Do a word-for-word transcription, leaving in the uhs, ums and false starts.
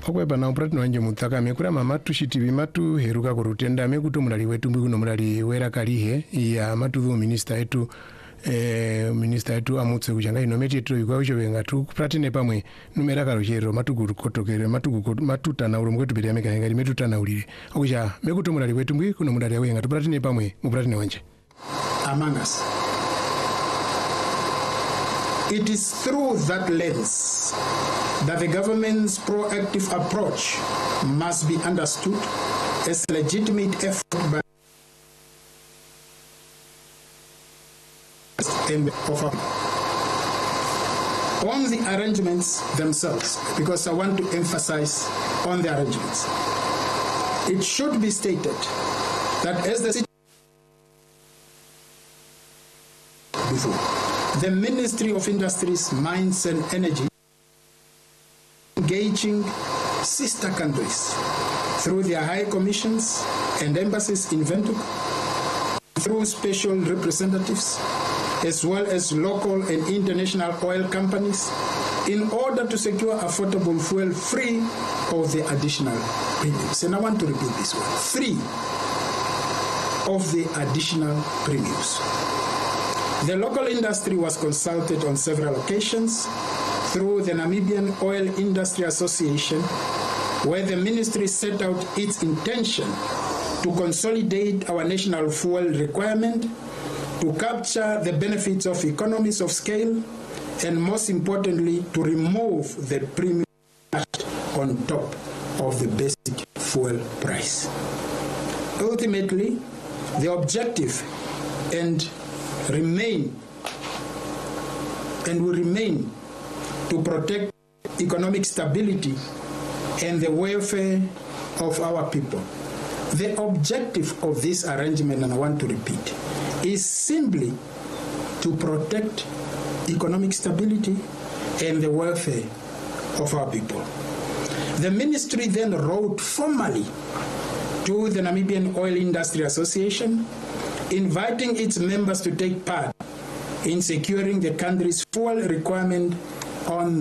okweba na upratino wanje mutaka mekura mama tushitivi matu heruka kurutenda mekuto mulali wetu mbiku no mulali wera kalihe ya matu dhu minister etu eh minister etu amutse kuchanga ino meti etu yikwa ucho venga tu pratine pamwe numera karochero matu kutokere matu matuta na urumwe tubiri ameka ngari metuta na ulire okucha mekuto mulali wetu mbiku no mulali wenga tu pratine pamwe mu pratine wanje among us. It is through that lens that the government's proactive approach must be understood as a legitimate effort by of our on the arrangements themselves, because I want to emphasize on the arrangements. It should be stated that as the before, the Ministry of Industries, Mines and Energy engaging sister countries through their high commissions and embassies in Windhoek, through special representatives, as well as local and international oil companies, in order to secure affordable fuel free of the additional premiums. And I want to repeat this one, free of the additional premiums. The local industry was consulted on several occasions through the Namibian Oil Industry Association, where the ministry set out its intention to consolidate our national fuel requirement, to capture the benefits of economies of scale, and most importantly, to remove the premium on top of the basic fuel price. Ultimately, the objective and remain and will remain to protect economic stability and the welfare of our people. The objective of this arrangement, and I want to repeat, is simply to protect economic stability and the welfare of our people. The ministry then wrote formally to the Namibian Oil Industry Association, inviting its members to take part in securing the country's fuel requirement on